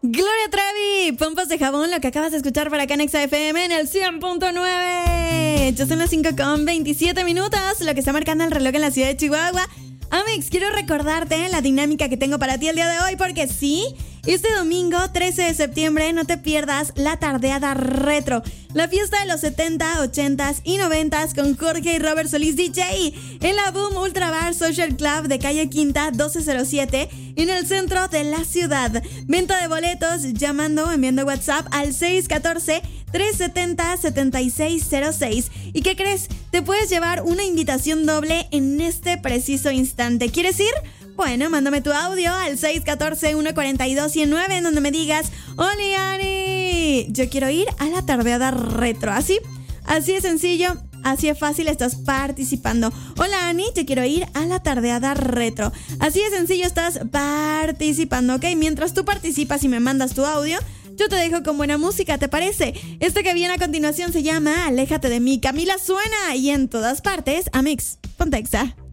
Gloria Trevi, Pompas de Jabón, lo que acabas de escuchar para acá en Exa FM en el 100.9. Ya son las 5:27, lo que está marcando el reloj en la ciudad de Chihuahua. Amix, quiero recordarte la dinámica que tengo para ti el día de hoy, porque sí, este domingo 13 de septiembre no te pierdas la tardeada retro, la fiesta de los 70, 80s y 90s con Jorge y Robert Solís DJ en la Boom Ultra Bar Social Club de calle Quinta 1207 en el centro de la ciudad. Venta de boletos llamando o enviando WhatsApp al 614-370-7606. ¿Y qué crees? Te puedes llevar una invitación doble en este preciso instante. ¿Quieres ir? Bueno, mándame tu audio al 614-142-109 en donde me digas: ¡Oli, Ani! Yo quiero ir a la tardeada retro. Así es sencillo, así es fácil, estás participando. Hola, Ani, yo quiero ir a la tardeada retro. Así de sencillo, estás participando, ¿ok? Mientras tú participas y me mandas tu audio, yo te dejo con buena música, ¿te parece? Este que viene a continuación se llama Aléjate de mí. Camila suena y en todas partes, Amix, ponte Exa.